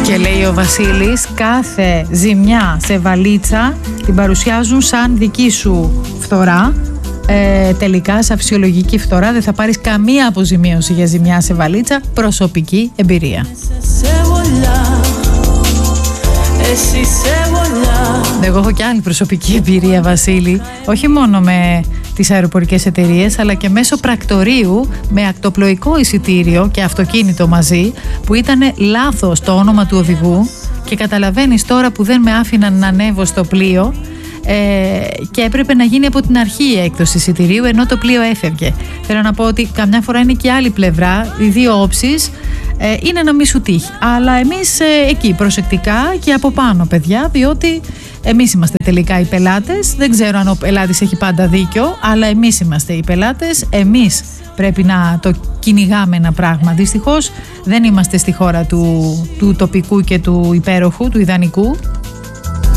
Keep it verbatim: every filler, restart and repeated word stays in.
Και λέει ο Βασίλης, κάθε ζημιά σε βαλίτσα την παρουσιάζουν σαν δική σου φθορά. Ε, τελικά, σε φυσιολογική φθορά δεν θα πάρεις καμία αποζημίωση για ζημιά σε βαλίτσα. Προσωπική εμπειρία. Εγώ έχω και άλλη προσωπική εμπειρία, Βασίλη. Όχι μόνο με τις αεροπορικές εταιρείες, αλλά και μέσω πρακτορείου με ακτοπλοϊκό εισιτήριο και αυτοκίνητο μαζί, που ήταν λάθος το όνομα του οδηγού. Και καταλαβαίνεις τώρα που δεν με άφηναν να ανέβω στο πλοίο, ε, και έπρεπε να γίνει από την αρχή η έκδοση εισιτηρίου, ενώ το πλοίο έφευγε. Θέλω να πω ότι καμιά φορά είναι και άλλη πλευρά, οι δύο όψεις, ε, είναι να μη σου τύχει. Αλλά εμείς ε, εκεί προσεκτικά και από πάνω, παιδιά, διότι εμείς είμαστε τελικά οι πελάτες. Δεν ξέρω αν ο πελάτης έχει πάντα δίκιο, αλλά εμείς είμαστε οι πελάτες. Εμείς πρέπει να το κυνηγάμε ένα πράγμα. Δυστυχώς δεν είμαστε στη χώρα του, του τοπικού και του υπέροχου, του ιδανικού.